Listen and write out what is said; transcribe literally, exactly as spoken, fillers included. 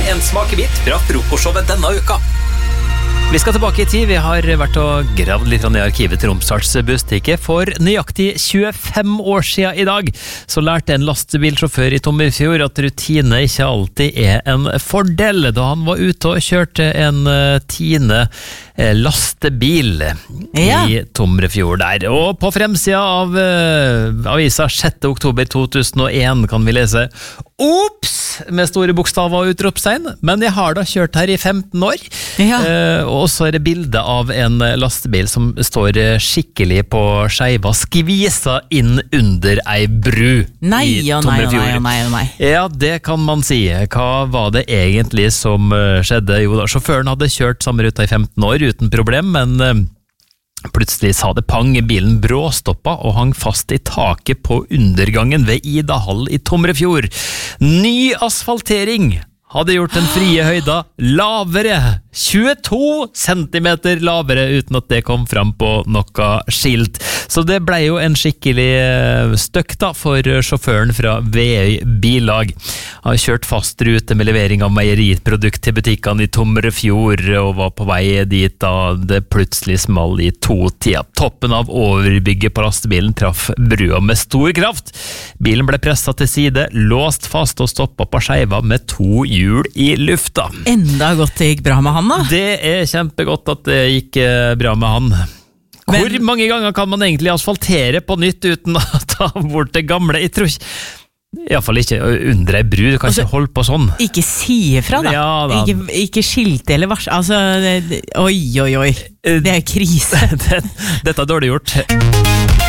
en smakebit fra frokostshowet denne uka. Vi skal tilbake i tid. Vi har vært og gravd litt ned i arkivet til Romsdals Budstikke. For nøyaktig tjuefem år siden i dag så lærte en lastebilsjåfør i Tomrefjord at rutine ikke alltid er en fordel, da han var ute og kjørte en Tine lastebil ja. i Tomrefjord der. Og på fremsida av uh, avisa sjette oktober to tusen og en kan vi lese Ops! Med store bokstaver og utropstegn, men jeg har da kjørt her i femten år. Ja. Uh, og så er det bilde av en lastebil som står skikkelig på skeiva, skvisa inn under ei bru nei, i ja, Tomrefjord. Nei, nei, nei, nei. Ja, det kan man si. Hva var det egentlig som skjedde? Jo da, sjåføren hadde kjørt samme ruta i femten år uten problem, men plutselig sa det pang, bilen bråstoppa og hang fast i taket på undergangen ved Ida Hall i Tomrefjord. Ny asfaltering hadde gjort den frie høyda lavere, tjueto centimeter lavere, uten at det kom fram på noe skilt. Så det ble jo en skikkelig støkk da for sjåføren fra Veøy Bilag. Han har kjørt fast rute med levering av meieriprodukt til butikkene i Tomrefjord, og var på vei dit da det plutselig small i to tida. Toppen av overbygget på lastebilen traff brua med stor kraft. Bilen ble presset til side, låst fast og stoppet på skeiva med to hjul i lufta. Enda godt det gikk bra med han da. Det er kjempegodt at det gikk bra med han. Hvor Men, mange ganger kan man egentlig asfaltere på nytt uten å ta bort det gamle? Jeg tror ikke, i hvert fall ikke under ei bru, du kan altså, ikke holde på sånn. Ikke si ifra da. Ja, da. Ikke, ikke skilte eller vars. Altså, det, oi, oi, oi. Det er krise. Dette er dårlig gjort.